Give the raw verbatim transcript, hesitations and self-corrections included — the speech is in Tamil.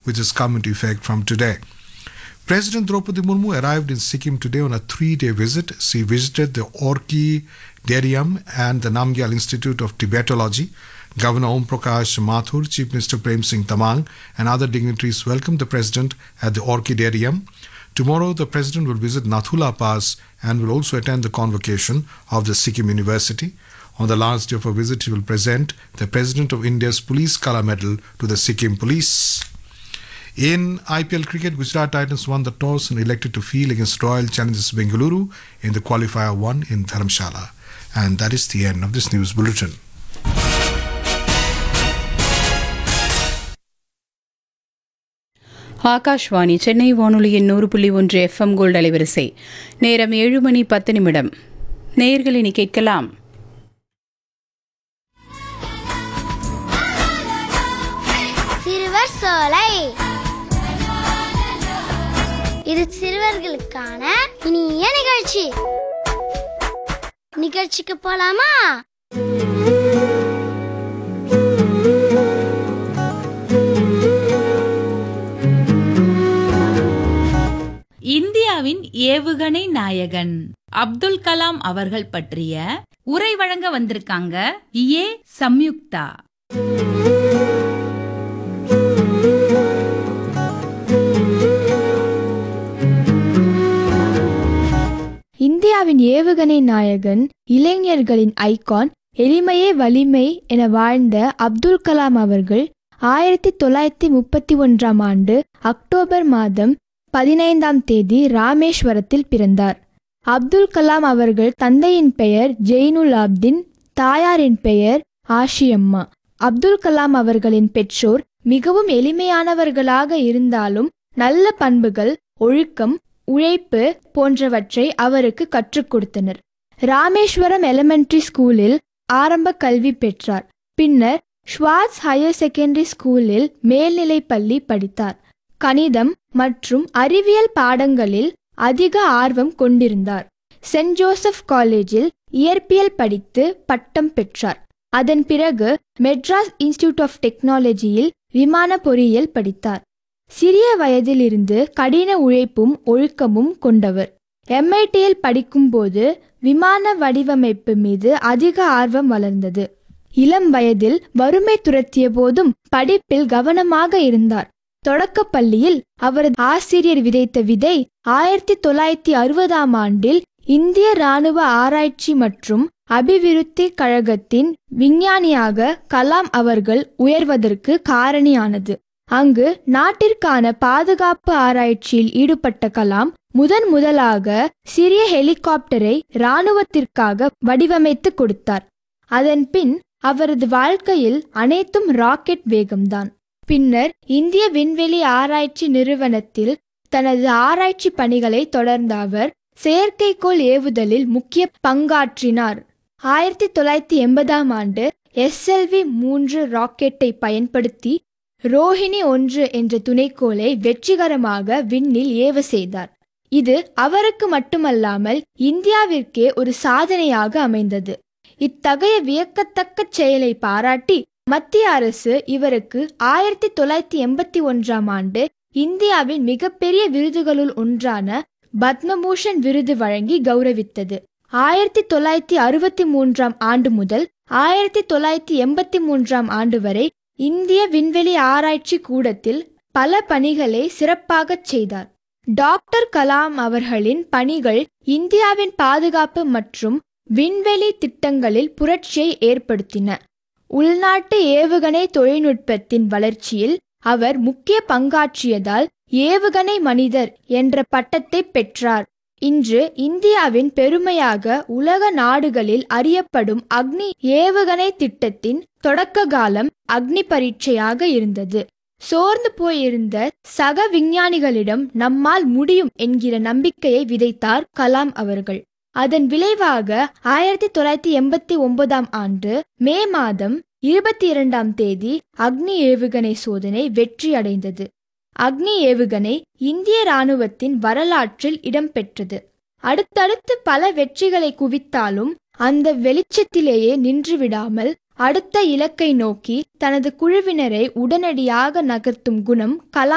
which has come into effect from today. President Draupadi Murmu arrived in Sikkim today on a three-day visit. She visited the Orchidarium and the Namgyal Institute of Tibetology. Governor Om Prakash Mathur, Chief Minister Prem Singh Tamang and other dignitaries welcomed the President at the Orchidarium. Tomorrow, the President will visit Nathula Pass and will also attend the convocation of the Sikkim University. On the last day of her visit, he will present the President of India's Police Kala Medal to the Sikkim Police. In I P L cricket, Gujarat Titans won the toss and elected to field against Royal Challengers Bengaluru in the qualifier one in Dharamshala. And that is the end of this news bulletin. Akashvani Chennai வானொலியின் நூறு புள்ளி ஒன்று எஃப்எம் கோல்டு அலைவரிசை. நேரம் ஏழு மணி பத்து நிமிடம். நேயர்கள் இனி கேட்கலாம். சிறுவர் சோலை. இது சிறுவர்களுக்கான இனிய நிகழ்ச்சி. நிகழ்ச்சிக்கு போலாமா? இந்தியாவின் ஏவுகணை நாயகன் அப்துல் கலாம் அவர்கள் பற்றிய உரை வழங்க வந்திருக்காங்க ஏ சம்யுக்தா. இந்தியாவின் ஏவுகணை நாயகன், இளைஞர்களின் ஐகான், எளிமையே வலிமை என வாழ்ந்த அப்துல் கலாம் அவர்கள் ஆயிரத்தி தொள்ளாயிரத்தி முப்பத்தி ஒன்றாம் ஆண்டு அக்டோபர் மாதம் பதினைந்தாம் தேதி ராமேஸ்வரத்தில் பிறந்தார். அப்துல் கலாம் அவர்கள் தந்தையின் பெயர் ஜெயினுல் ஆப்தின், தாயாரின் பெயர் ஆஷியம்மா. அப்துல் கலாம் அவர்களின் பெற்றோர் மிகவும் எளிமையானவர்களாக இருந்தாலும் நல்ல பண்புகள், ஒழுக்கம், உழைப்பு போன்றவற்றை அவருக்கு கற்றுக் கொடுத்தனர். ராமேஸ்வரம் எலிமெண்டரி ஸ்கூலில் ஆரம்ப கல்வி பெற்றார். பின்னர் ஸ்வாட்ஸ் ஹையர் செகண்டரி ஸ்கூலில் மேல்நிலை பள்ளி படித்தார். கணிதம் மற்றும் அறிவியல் பாடங்களில் அதிக ஆர்வம் கொண்டிருந்தார். சென்ட் ஜோசப் காலேஜில் இயற்பியல் படித்து பட்டம் பெற்றார். அதன் பிறகு மெட்ராஸ் இன்ஸ்டிடியூட் ஆஃப் டெக்னாலஜியில் விமான பொறியியல் படித்தார். சிறிய வயதிலிருந்து கடின உழைப்பும் ஒழுக்கமும் கொண்டவர். எம்ஐடியில் படிக்கும்போது விமான வடிவமைப்பு மீது அதிக ஆர்வம் வளர்ந்தது. இளம் வயதில் வறுமை துரத்திய போதும் படிப்பில் கவனமாக இருந்தார். தொடக்க பள்ளியில் அவரது ஆசிரியர் விதைத்த விதை ஆயிரத்தி தொள்ளாயிரத்தி அறுபதாம் ஆண்டில் இந்திய இராணுவ ஆராய்ச்சி மற்றும் அபிவிருத்தி கழகத்தின் விஞ்ஞானியாக கலாம் அவர்கள் உயர்வதற்கு காரணியானது. அங்கு நாட்டிற்கான பாதுகாப்பு ஆராய்ச்சியில் ஈடுபட்ட கலாம் முதன் முதலாக சிறிய ஹெலிகாப்டரை இராணுவத்திற்காக வடிவமைத்து கொடுத்தார். அதன் பின் அவரது வாழ்க்கையில் அனைத்தும் ராக்கெட் வேகம்தான். பின்னர் இந்திய விண்வெளி ஆராய்ச்சி நிறுவனத்தில் தனது ஆராய்ச்சி பணிகளை தொடர்ந்த அவர் செயற்கைக்கோள் ஏவுதலில் முக்கிய பங்காற்றினார். ஆயிரத்தி தொள்ளாயிரத்தி எண்பதாம் ஆண்டு எஸ்எல்வி மூன்று ராக்கெட்டை பயன்படுத்தி ரோஹிணி ஒன்று என்ற துணைக்கோளை வெற்றிகரமாக விண்ணில் ஏவ செய்தார். இது அவருக்கு மட்டுமல்லாமல் இந்தியாவிற்கே ஒரு சாதனையாக அமைந்தது. இத்தகைய வியக்கத்தக்க செயலை பாராட்டி மத்திய அரசு இவருக்கு ஆயிரத்தி தொள்ளாயிரத்தி எண்பத்தி ஒன்றாம் ஆண்டு இந்தியாவின் மிகப்பெரிய விருதுகளுள் ஒன்றான பத்மபூஷன் விருது வழங்கி கௌரவித்தது. ஆயிரத்தி தொள்ளாயிரத்தி அறுபத்தி மூன்றாம் ஆண்டு முதல் ஆயிரத்தி தொள்ளாயிரத்தி எண்பத்தி மூன்றாம் ஆண்டு வரை இந்திய விண்வெளி ஆராய்ச்சி கூடத்தில் பல பணிகளை சிறப்பாக செய்தார். டாக்டர் கலாம் அவர்களின் பணிகள் இந்தியாவின் பாதுகாப்பு மற்றும் விண்வெளி திட்டங்களில் புரட்சியை ஏற்படுத்தின. உள்நாட்டு ஏவுகணை தொழில்நுட்பத்தின் வளர்ச்சியில் அவர் முக்கிய பங்காற்றியதால் ஏவுகணை மனிதர் என்ற பட்டத்தை பெற்றார். இன்று இந்தியாவின் பெருமையாக உலக நாடுகளில் அறியப்படும் அக்னி ஏவுகணை திட்டத்தின் தொடக்க காலம் அக்னி பரீட்சையாக இருந்தது. சோர்ந்து போயிருந்த சக விஞ்ஞானிகளிடம் நம்மால் முடியும் என்கிற நம்பிக்கையை விதைத்தார் கலாம் அவர்கள். அதன் விளைவாக ஆயிரத்தி தொள்ளாயிரத்தி எண்பத்தி ஒன்பதாம் ஆண்டு மே மாதம் இருபத்தி இரண்டாம் தேதி அக்னி ஏவுகணை சோதனை வெற்றி அடைந்தது. அக்னி ஏவுகணை இந்திய இராணுவத்தின் வரலாற்றில் இடம்பெற்றது. அடுத்தடுத்து பல வெற்றிகளை குவித்தாலும் அந்த வெளிச்சத்திலேயே நின்றுவிடாமல் அடுத்த இலக்கை நோக்கி தனது குழுவினரை உடனடியாக நகர்த்தும் குணம் கலாம்